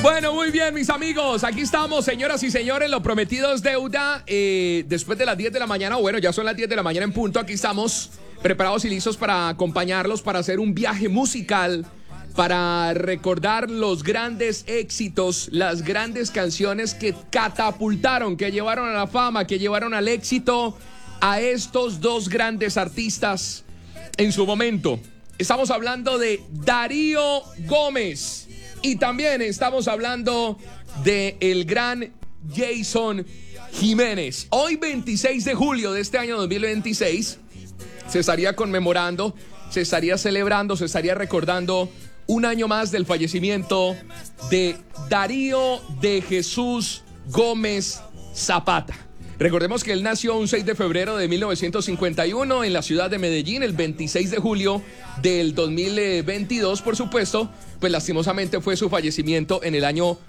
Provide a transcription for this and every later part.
Bueno, muy bien, mis amigos. Aquí estamos, señoras y señores. Lo prometido es deuda. Después de las 10 de la mañana, bueno, ya son las 10 de la mañana en punto. Aquí estamos preparados y listos para acompañarlos, para hacer un viaje musical, para recordar los grandes éxitos, las grandes canciones que catapultaron, que llevaron a la fama, que llevaron al éxito a estos dos grandes artistas en su momento. Estamos hablando de Darío Gómez. Y también estamos hablando de el gran Jason Jiménez. Hoy 26 de julio de este año 2026 se estaría conmemorando, se estaría celebrando, se estaría recordando un año más del fallecimiento de Darío de Jesús Gómez Zapata. Recordemos que él nació un 6 de febrero de 1951 en la ciudad de Medellín. El 26 de julio del 2022, por supuesto, pues lastimosamente fue su fallecimiento en el año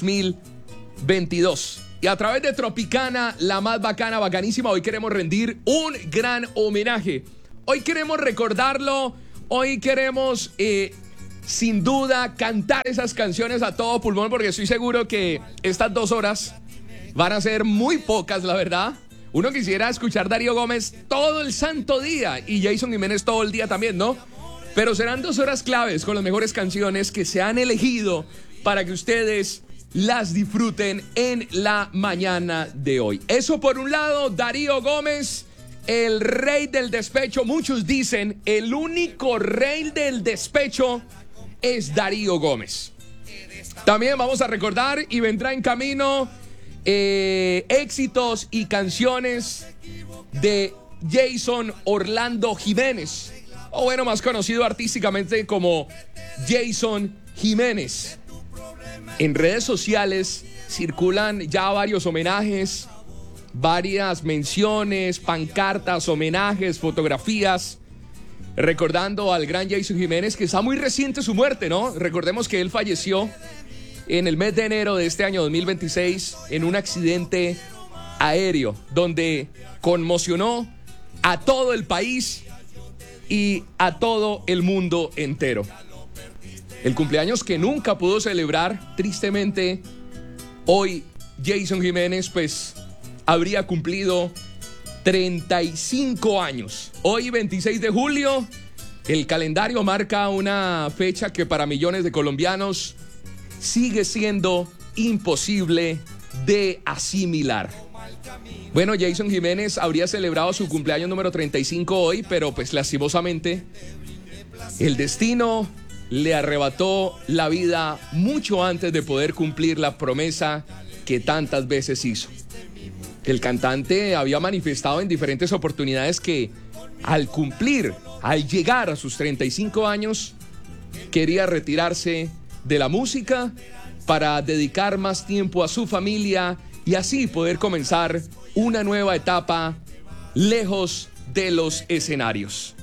2022. Y a través de Tropicana, la más bacana, bacanísima, hoy queremos rendir un gran homenaje. Hoy queremos recordarlo, hoy queremos sin duda cantar esas canciones a todo pulmón, porque estoy seguro que estas 2 horas van a ser muy pocas, la verdad. Uno quisiera escuchar Darío Gómez todo el santo día y Jason Jiménez todo el día también, ¿no? Pero serán 2 horas claves con las mejores canciones que se han elegido para que ustedes las disfruten en la mañana de hoy. Eso por un lado, Darío Gómez, el rey del despecho. Muchos dicen el único rey del despecho es Darío Gómez. También vamos a recordar y vendrá en camino éxitos y canciones de Jason Orlando Jiménez, o bueno, más conocido artísticamente como Jason Jiménez. En redes sociales circulan ya varios homenajes, varias menciones, pancartas, homenajes, fotografías, recordando al gran Jason Jiménez, que está muy reciente su muerte, ¿no? Recordemos que él falleció en el mes de enero de este año 2026 en un accidente aéreo donde conmocionó a todo el país y a todo el mundo entero. El cumpleaños que nunca pudo celebrar, tristemente, hoy Jason Jiménez pues habría cumplido 35 años. Hoy 26 de julio, el calendario marca una fecha que para millones de colombianos sigue siendo imposible de asimilar. Bueno, Jason Jiménez habría celebrado su cumpleaños número 35 hoy, pero pues lastimosamente el destino le arrebató la vida mucho antes de poder cumplir la promesa que tantas veces hizo. El cantante había manifestado en diferentes oportunidades que al llegar a sus 35 años, quería retirarse de la música para dedicar más tiempo a su familia y así poder comenzar una nueva etapa lejos de los escenarios.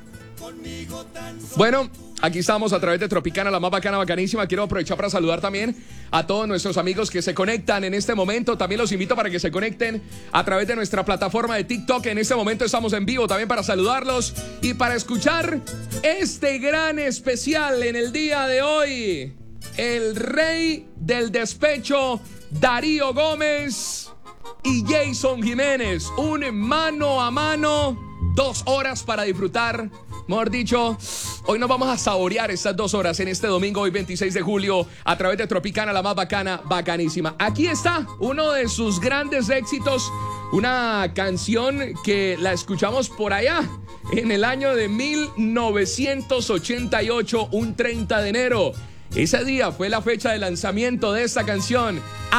Bueno, aquí estamos a través de Tropicana, la más bacana, bacanísima. Quiero aprovechar para saludar también a todos nuestros amigos que se conectan en este momento. También los invito para que se conecten a través de nuestra plataforma de TikTok. En este momento estamos en vivo también para saludarlos y para escuchar este gran especial en el día de hoy. El rey del despecho, Darío Gómez y Jason Jiménez. Un mano a mano, 2 horas para disfrutar. Mejor dicho, hoy nos vamos a saborear estas 2 horas en este domingo, hoy 26 de julio, a través de Tropicana, la más bacana, bacanísima. Aquí está uno de sus grandes éxitos, una canción que la escuchamos por allá en el año de 1988, un 30 de enero. Ese día fue la fecha de lanzamiento de esta canción.